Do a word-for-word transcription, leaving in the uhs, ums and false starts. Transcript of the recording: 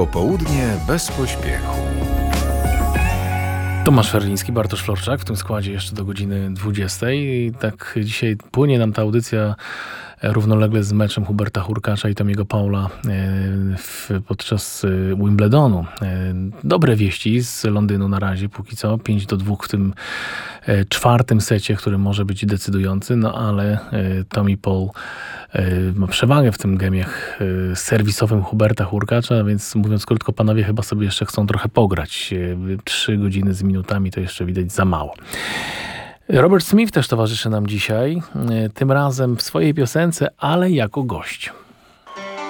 Popołudnie bez pośpiechu. Tomasz Ferliński, Bartosz Florczak w tym składzie jeszcze do godziny dwudziestej. I tak dzisiaj płynie nam ta audycja równolegle z meczem Huberta Hurkacza i Tomiego Paula w, podczas Wimbledonu. Dobre wieści z Londynu na razie, póki co. pięć do dwóch w tym czwartym secie, który może być decydujący, no ale Tommy Paul ma przewagę w tym gemie serwisowym Huberta Hurkacza, więc mówiąc krótko, panowie chyba sobie jeszcze chcą trochę pograć. Trzy godziny z minutami to jeszcze widać za mało. Robert Smith też towarzyszy nam dzisiaj, tym razem w swojej piosence, ale jako gość.